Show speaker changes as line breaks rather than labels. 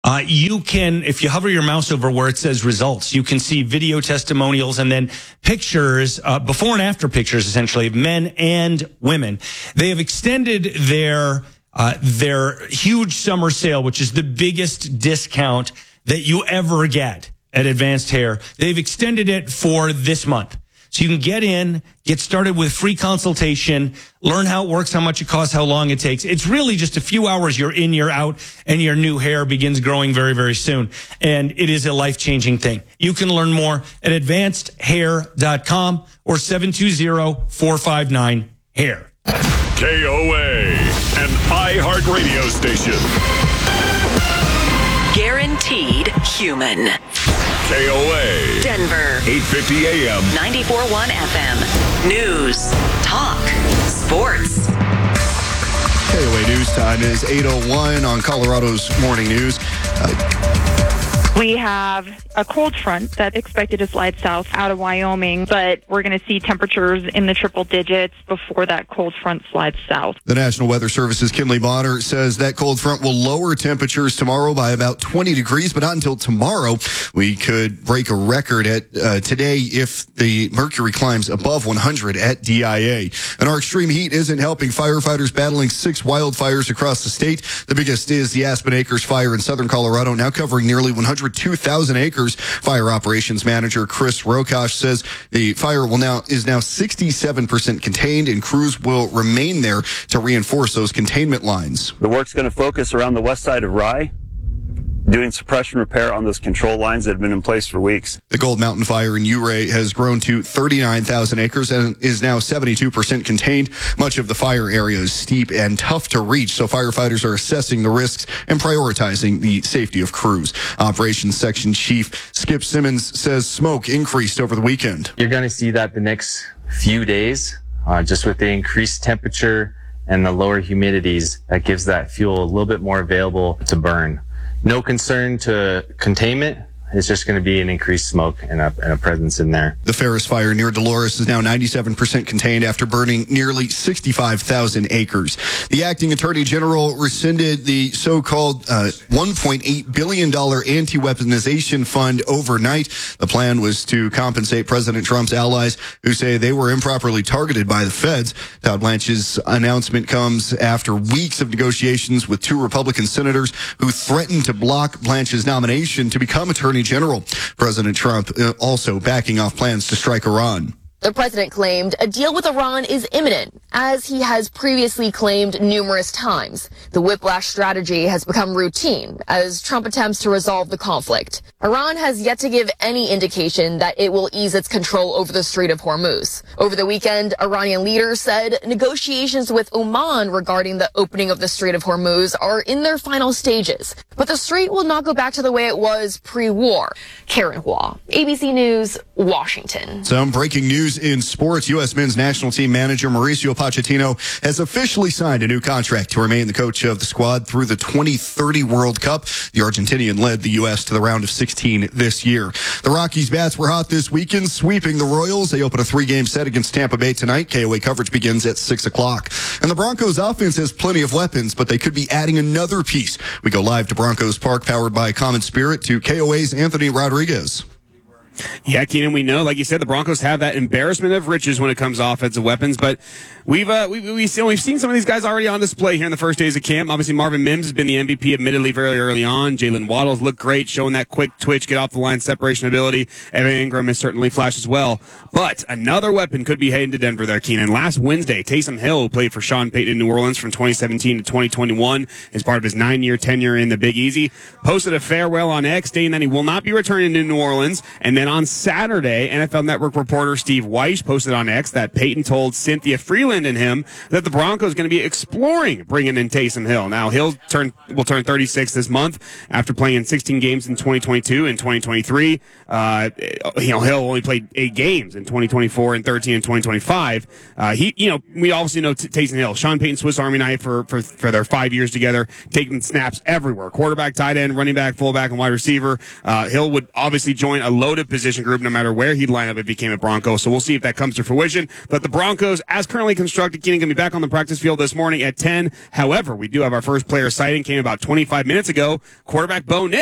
You can, if you hover your mouse over where it says results, you can see video testimonials and then pictures, before and after pictures, essentially, of men and women. They have extended their huge summer sale, which is the biggest discount that you ever get at Advanced Hair. They've extended it for this month. So you can get in, get started with free consultation, learn how it works, how much it costs, how long it takes. It's really just a few hours. You're in, you're out, and your new hair begins growing very, very soon. And it is a life-changing thing. You can learn more at advancedhair.com or 720-459-HAIR.
KOA, an iHeartRadio station.
Guaranteed human.
KOA.
Denver.
850 AM.
94.1 FM. News. Talk. Sports.
KOA News Time is 8:01 on Colorado's Morning News.
We have a cold front that's expected to slide south out of Wyoming, but we're going to see temperatures in the triple digits before that cold front slides south.
The National Weather Service's Kinley Bonner says that cold front will lower temperatures tomorrow by about 20 degrees, but not until tomorrow. We could break a record at today if the mercury climbs above 100 at DIA. And our extreme heat isn't helping firefighters battling 6 wildfires across the state. The biggest is the Aspen Acres fire in southern Colorado, now covering nearly 102,000 acres. Fire operations manager Chris Rokosh says the fire is now 67% contained, and crews will remain there to reinforce those containment lines.
The work's going to focus around the west side of Rye, doing suppression repair on those control lines that have been in place for weeks.
The Gold Mountain fire in Ouray has grown to 39,000 acres and is now 72% contained. Much of the fire area is steep and tough to reach, so firefighters are assessing the risks and prioritizing the safety of crews. Operations Section Chief Skip Simmons says smoke increased over the weekend.
You're going to see that the next few days, just with the increased temperature and the lower humidities, that gives that fuel a little bit more available to burn. No concern to containment. It's just going to be an increased smoke and a presence in there.
The Ferris fire near Dolores is now 97% contained after burning nearly 65,000 acres. The acting attorney general rescinded the so-called $1.8 billion anti-weaponization fund overnight. The plan was to compensate President Trump's allies who say they were improperly targeted by the feds. Todd Blanche's announcement comes after weeks of negotiations with 2 Republican senators who threatened to block Blanche's nomination to become attorney general. President Trump also backing off plans to strike Iran.
The president claimed a deal with Iran is imminent, as he has previously claimed numerous times. The whiplash strategy has become routine as Trump attempts to resolve the conflict. Iran has yet to give any indication that it will ease its control over the Strait of Hormuz. Over the weekend, Iranian leaders said negotiations with Oman regarding the opening of the Strait of Hormuz are in their final stages. But the strait will not go back to the way it was pre-war. Karen Hua, ABC News, Washington.
Some breaking news in sports. U.S. men's national team manager Mauricio Pochettino has officially signed a new contract to remain the coach of the squad through the 2030 World Cup. The Argentinian led the U.S. to the round of 16 this year. The Rockies bats were hot this weekend, sweeping the Royals. They open a 3-game set against Tampa Bay tonight. KOA coverage begins at 6 o'clock. And the Broncos offense has plenty of weapons, but they could be adding another piece. We go live to Broncos Park, powered by Common Spirit, to KOA's Anthony Rodriguez.
Yeah, Keenan, we know, like you said, the Broncos have that embarrassment of riches when it comes to offensive weapons, but we've seen some of these guys already on display here in the first days of camp. Obviously, Marvin Mims has been the MVP, admittedly, very early on. Jalen Waddle's looked great, showing that quick twitch, get off the line separation ability. Evan Ingram has certainly flashed as well. But another weapon could be heading to Denver there, Keenan. Last Wednesday, Taysom Hill, who played for Sean Payton in New Orleans from 2017 to 2021 as part of his 9-year tenure in the Big Easy, posted a farewell on X, stating that he will not be returning to New Orleans. And then on Saturday, NFL Network reporter Steve Weish posted on X that Payton told Cynthia Freeland and him that the Broncos are going to be exploring bringing in Taysom Hill. Now, Hill will turn 36 this month after playing in 16 games in 2022 and 2023. Hill only played 8 games in 2024 and 13 in 2025. We obviously know Taysom Hill, Sean Payton, Swiss Army knife for their 5 years together, taking snaps everywhere. Quarterback, tight end, running back, fullback, and wide receiver. Hill would obviously join a loaded position group, no matter where he'd line up if he became a Bronco. So we'll see if that comes to fruition. But the Broncos, as currently constructed, Keenan, going to be back on the practice field this morning at 10. However, we do have our first player sighting, came about 25 minutes ago. Quarterback Bo Nix